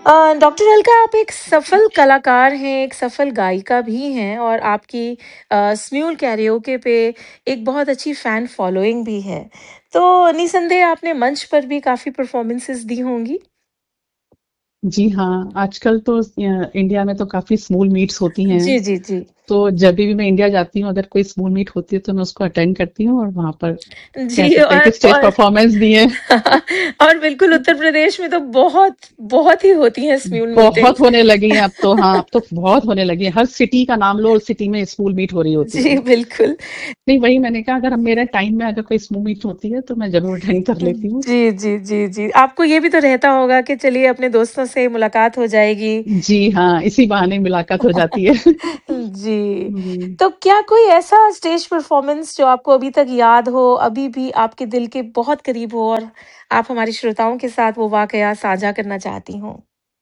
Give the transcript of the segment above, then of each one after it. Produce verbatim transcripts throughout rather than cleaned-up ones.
अ, doctor Alka, आप एक सफल कलाकार हैं, एक सफल गायिका भी हैं और आपकी अ, स्म्यूल कैरियोके पे एक बहुत अच्छी फ़ैन फ़ॉलोइंग भी है। तो निसंदेह आपने मंच पर भी काफ़ी परफ़ॉर्मेंसेज़ दी होंगी? जी हाँ, आजकल तो अ, इंडिया में तो काफ़ी स्मॉल मीट्स होती हैं। जी, जी, जी। तो जब भी मैं इंडिया जाती हूँ, अगर कोई स्मॉल मीट होती है तो मैं उसको अटेंड करती हूँ और वहाँ पर कह जी सकते हैं और कि स्टेज और परफॉर्मेंस दी है। और बिल्कुल उत्तर प्रदेश में तो बहुत, बहुत ही होती हैं स्म्यूल बहुत मीटिंग्स। होने लगी हैं अब तो। हाँ, अब तो बहुत होने लगी है। हर सिटी का नाम लो और सिटी में स्मॉल मीट हो रही होती है। जी, बिल्कुल। नहीं, वही मैंने कहा, अगर हम मेरे टाइम में अगर कोई स्मॉल मीट होती है तो मैं ज़रूर अटेंड कर लेती हूँ। जी, जी, जी, जी। आपको ये भी तो रहता होगा कि चलिए अपने दोस्तों से मुलाकात हो जाएगी। जी हाँ, इसी बहाने मुलाकात हो जाती है। जी। हुँ। तो क्या कोई ऐसा स्टेज परफ़ॉर्मेंस जो आपको अभी तक याद हो, अभी भी आपके दिल के बहुत करीब हो और आप हमारे श्रोताओं के साथ वो वाक़या साझा करना चाहती हों?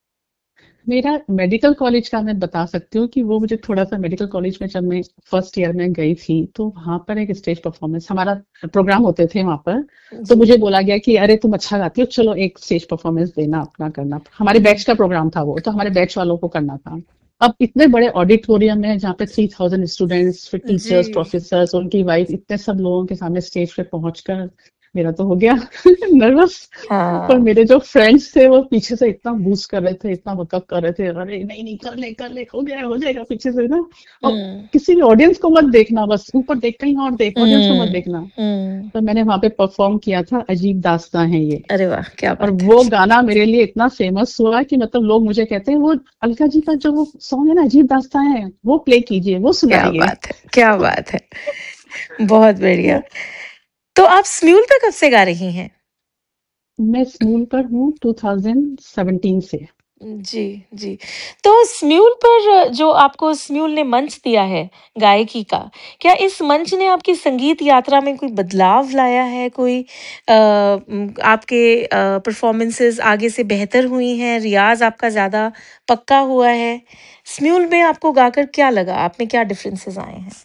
मेरा मेडिकल कॉलेज का मैं बता सकती हूँ कि वो मुझे थोड़ा-सा मेडिकल कॉलेज में जब मैं फर्स्ट ईयर में गई थी, तो वहाँ पर एक स्टेज परफॉर्मेंस हमारा प्रोग्राम होते थे वहाँ पर। तो जी। मुझे बोला गया कि अरे तुम अच्छा गाती हो, चलो एक स्टेज परफॉर्मेंस देना, अपना करना। हमारे बैच हुँ। का प्रोग्राम था वो, तो हमारे बैच वालों को करना था। अब इतने बड़े ऑडिटोरियम में जहाँ पे तीन हज़ार स्टूडेंट्स, फिर जी। टीचर्स, प्रोफेसर्स, उनकी वाइफ, इतने सब लोगों के सामने स्टेज पे पहुंचकर मेरा तो हो गया नर्वस। पर हाँ। मेरे जो फ्रेंड्स थे वो पीछे से इतना बूस्ट कर रहे थे, इतना बकअप कर रहे थे, अरे नहीं नहीं कर ले कर ले, हो गया हो जाएगा पीछे से ना। और हुँ। किसी भी ऑडियंस को मत देखना, बस ऊपर देख, कहीं और देख, ऑडियंस को मत हुँ, देखना। हुँ। तो मैंने वहां पे परफॉर्म किया था, अजीब दास्तां है ये। अरे वाह! क्या और बात है। वो गाना मेरे लिए इतना फेमस हुआ कि मतलब लोग मुझे कहते हैं, वो अलका जी का जो वो सॉन्ग है ना, अजीब दास्तां है, वो प्ले कीजिए, वो क्या सुनाइए। बात है, क्या बात है। बहुत बढ़िया। तो आप स्म्यूल पे कब से गा रही हैं? मैं स्कूल पर हूँ टू थाउज़ेंड सेवेंटीन से। जी, जी। तो स्म्यूल पर जो आपको स्म्यूल ने मंच दिया है गायकी का, क्या इस मंच ने आपकी संगीत यात्रा में कोई बदलाव लाया है? कोई अ, उम, आपके अ, परफ़ॉर्मेंसेज़ आगे से बेहतर हुई हैं, रियाज़ आपका ज़्यादा पक्का हुआ है? स्म्यूल में आपको गाकर क्या लगा? आप में क्या डिफरेंसेज़ आए हैं?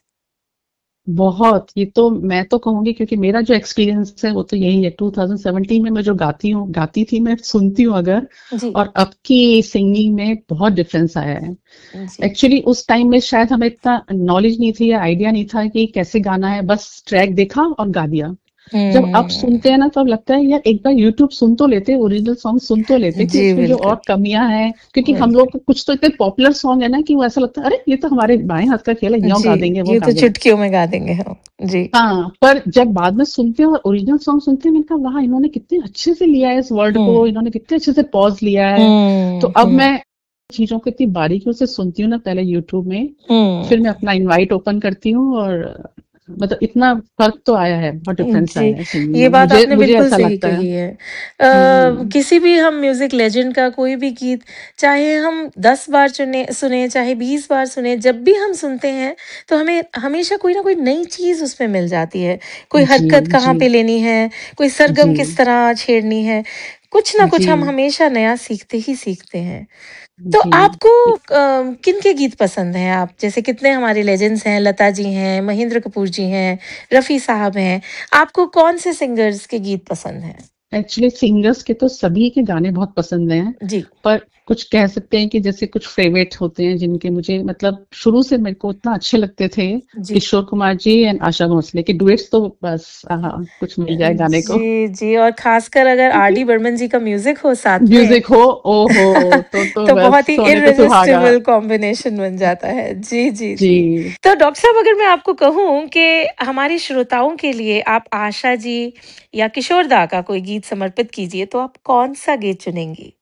बहुत, ये तो मैं तो कहूँगी, क्योंकि मेरा जो एक्सपीरियंस है वो तो यही है। टू थाउज़ेंड सेवेंटीन में मैं जो गाती हूँ गाती थी, मैं सुनती हूँ अगर, जी, और अब की सिंगिंग में बहुत डिफरेंस आया है। जी। एक्चुअली उस टाइम में शायद हमें इतना नॉलेज नहीं थी या आइडिया नहीं था कि कैसे गाना है, बस ट्रैक देखा और गा दिया। जब अब सुनते हुँ। हैं ना, तो अब लगता है यार एक बार यूट्यूब सुन तो लेते, ओरिजिनल सॉन्ग सुन तो लेते कि जी, उसमें जो बिल्कुल, और कमियां हैं। क्योंकि हम बिल्कुल। लोग को कुछ तो इतने पॉपुलर सॉन्ग है ना कि वो ऐसा लगता है, अरे ये तो हमारे बाएं हाथ का खेल है, यो जी, गा देंगे, वो ये गा तो देंगे। चुटकियों में गा देंगे हम। जी। हाँ, पर जब बाद में सुनते हैं और ओरिजिनल सॉन्ग सुनते हैं, मैंने कहा वाह, इन्होंने कितने अच्छे से लिया है इस वर्ड को, हुँ, इन्होंने कितने अच्छे से पॉज लिया है। तो हुँ, अब हुँ, मैं चीजों को इतनी बारीकियों से सुनती हूँ ना, पहले यूट्यूब में, हुँ। फिर मैं अपना इनवाइट ओपन करती हूँ, और मतलब इतना फर्क तो आया है, बहुत डिफरेंस जी, आया है सिंगिंग ये में, बात मुझे आपने मुझे बिल्कुल ऐसा सही लगता है। कही है। अ, हम्म। किसी भी हम म्यूज़िक लेजेंड का कोई भी गीत, चाहे हम दस बार चुने सुने, चाहे बीस बार सुने, जब भी हम सुनते हैं, तो हमें हमेशा कोई ना कोई नई चीज़ उसमें मिल जाती है। कोई जी हरकत कहाँ जी पे लेनी है, कोई सरगम किस जी तरह छेड़नी है, कुछ ना कुछ हम जी हमेशा नया सीखते ही सीखते हैं। तो जी। आपको अ, किनके गीत पसंद हैं? आप जैसे कितने हमारे लेजेंड्स हैं, लता जी हैं, महेंद्र कपूर जी हैं, रफ़ी साहब हैं। आपको कौन से सिंगर्स के गीत पसंद हैं? एक्चुअली सिंगर्स के तो सभी के गाने बहुत पसंद हैं, जी, पर कुछ कह सकते हैं कि जैसे कुछ फेवरेट होते हैं जिनके मुझे मतलब शुरू से मेरे को इतना अच्छे लगते थे। जी। किशोर कुमार जी एंड आशा भोसले के डुएट्स तो बस, हाँ, कुछ अ, मिल जाए गाने को। जी, जी और ख़ासकर अगर आर डी बर्मन जी का म्यूज़िक हो साथ में, म्यूजिक हो, ओहो, तो तो तो बस बहुत ही सोने पे सुहागा। इर्रेसिस्टिबल कॉम्बिनेशन बन जाता है। जी, जी, जी। जी। तो डॉक्टर साहब, अगर मैं आपको कहूँ कि हमारे श्रोताओं के लिए आप आशा जी या किशोर दा का कोई गीत समर्पित कीजिए, तो आप कौन-सा गीत चुनेंगी?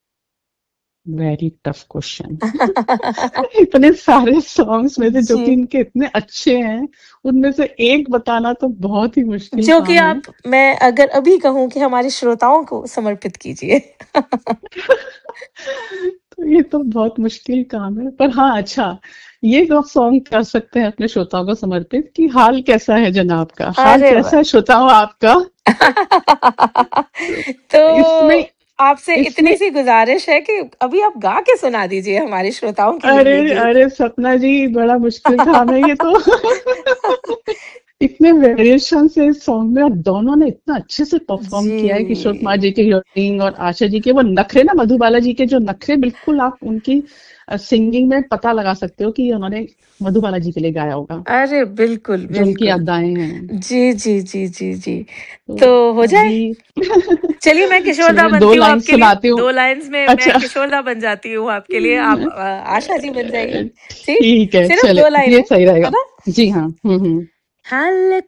Very tough question. इतने सारे सॉन्ग्स में से जो जी। कि इनके इतने अच्छे हैं, उनमें से एक बताना तो बहुत ही मुश्किल जो कि काम है। आप मैं अगर अभी कहूँ कि हमारे श्रोताओं को समर्पित कीजिए। तो ये तो बहुत मुश्किल काम है, पर हाँ, अच्छा, ये तो सॉन्ग कर सकते हैं अपने श्रोताओं को समर्पित कि हाल कैसा है जनाब का, हाल अरे कैसा वाह! है श्रोताओं आपका। तो इसमें आपसे इसमें इतनी सी गुज़ारिश है कि अभी आप गा के सुना दीजिए हमारे श्रोताओं के लिए अरे ये गीत। अरे सपना जी, बड़ा मुश्किल काम है ये तो। इतने वेरिएशन से इस सॉन्ग में, और दोनों ने इतना अच्छे से परफॉर्म किया है, किशोर कुमार जी। जी के हियरिंग और आशा जी के वो नखरे ना, मधुबाला जी के जो नखरे, बिल्कुल आप उनकी सिंगिंग में पता लगा सकते हो कि ये उन्होंने मधुबाला जी के लिए गाया होगा, अरे बिल्कुल, जो उनकी बिल्कुल। अदाएं हैं। जी, जी, जी, जी, जी। तो तो हो जाए? अभी चलिए मैं चलिए किशोरदा मैं दो बनती हूँ लाइन आपके लिए, सुनाती हूँ। दो लाइन्स में मैं अच्छा। किशोरदा बन जाती हूँ आपके लिए, आप अ, आशा जी बन जाइए। जी, ठीक है, सिर्फ चले दो ये लाइनें, सही है रहेगा। ना? जी हाँ। हम्म हम्म। हाल